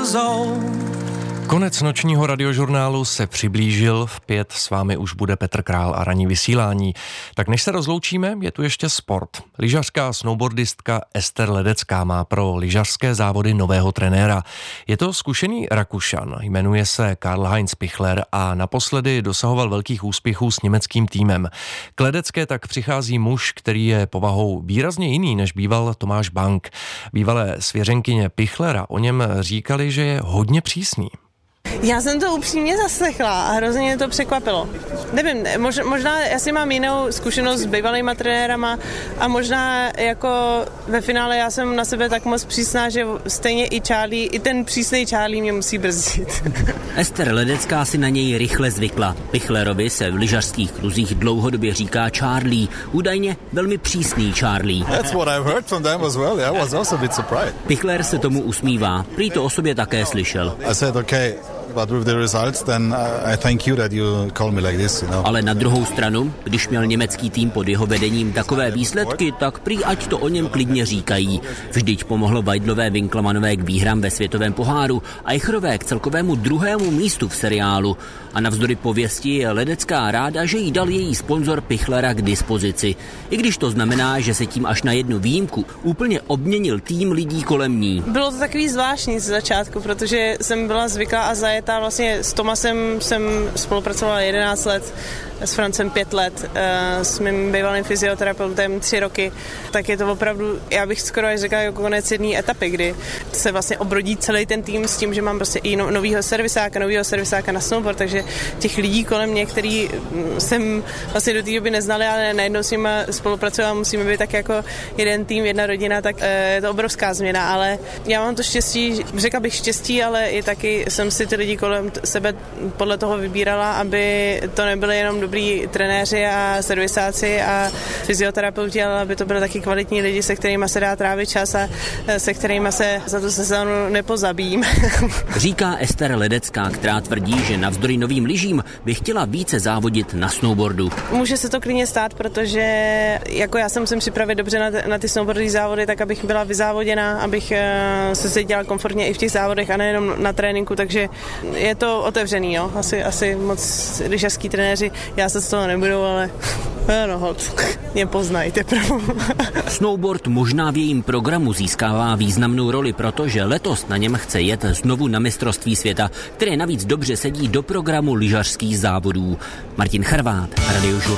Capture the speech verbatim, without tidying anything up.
hrůzou. Konec nočního radiožurnálu se přiblížil, v pět s vámi už bude Petr Král a ranní vysílání. Tak než se rozloučíme, je tu ještě sport. Lyžařská snowboardistka Ester Ledecká má pro lyžařské závody nového trenéra. Je to zkušený Rakušan, jmenuje se Karl-Heinz Pichler a naposledy dosahoval velkých úspěchů s německým týmem. K Ledecké tak přichází muž, který je povahou výrazně jiný, než býval Tomáš Bank. Bývalé svěřenkyně Pichlera o něm říkali, že je hodně přísný. Já jsem to upřímně zaslechla a hrozně mě to překvapilo. Nevím, mož, možná já si mám jinou zkušenost s bývalýma trenérama a možná jako ve finále já jsem na sebe tak moc přísná, že stejně i Charlie, i ten přísnej Charlie mě musí brzdit. Ester Ledecká si na něj rychle zvykla. Pichlerovi se v lyžařských kruzích dlouhodobě říká Charlie, údajně velmi přísný Charlie. That's what I've heard from them as well. I was also a bit surprised. Pichler se tomu usmívá, prý to o sobě také slyšel. I said, okay, but with the results, then I thank you that you call me like this, you know. Ale na druhou stranu, když měl německý tým pod jeho vedením takové výsledky, tak prý ať to o něm klidně říkají. Vždyť pomohlo Weidlové Winkelmannové k výhrám ve světovém poháru a Eicherové k celkovému druhému místu v seriálu. A navzdory pověsti je Ledecká ráda, že jí dal její sponzor Pichlera k dispozici. I když to znamená, že se tím až na jednu výjimku úplně obměnil tým lidí kolem ní. Bylo to takový zvláštní z začátku, protože jsem byla zvyklá a zajetá. Vlastně s Tomasem jsem spolupracovala jedenáct let, s Francem pět let, s mým bývalým fyzioterapeutem tři roky. Tak je to opravdu, já bych skoro až řekla, jako konec jedné etapy, kdy se vlastně obrodí celý ten tým s tím, že mám prostě i no, novýho servisáka, novýho servisáka na snowboard, takže těch lidí kolem mě, který jsem vlastně do té doby neznali, ale najednou s nimi spolupracovala, musíme být tak jako jeden tým, jedna rodina, tak je to obrovská změna, ale já mám to štěstí, řekla bych štěstí, ale i taky jsem si ty lidi kolem sebe podle toho vybírala, aby to nebyly jenom dobrý trenéři a servisáci a fyzioterapeuti, ale aby to byly taky kvalitní lidi, se kterými se dá trávit čas a se kterými se za tu sezónu nepozabím. Říká Ester Ledecká, která tvrdí, že navzdory novým lyžím by chtěla více závodit na snowboardu. Může se to klidně stát, protože jako já se musím připravit dobře na, t- na ty snowboardové závody, tak abych byla vyzávoděná, abych uh, se cítila komfortně i v těch závodech a nejenom na tréninku, takže je to otevřený, jo. Asi, asi moc lyžařský trenéři, já se z toho nebudu, ale no hod, mě poznají teprve. Snowboard možná v jejím programu získává významnou roli, protože letos na něm chce jet znovu na mistrovství světa, které navíc dobře sedí do programu lyžařských závodů. Martin Charvát, Radiožurnál.